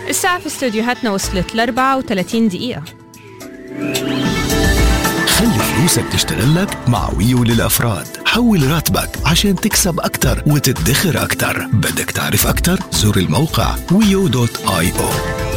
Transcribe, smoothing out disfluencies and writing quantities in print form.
الساعة في استوديوهاتنا وصلت ل34 دقيقة. خلي فلوسك تشتغل لك مع ويو للأفراد. حول راتبك عشان تكسب أكتر وتدخر أكتر. بدك تعرف أكتر؟ زور الموقع wio.io.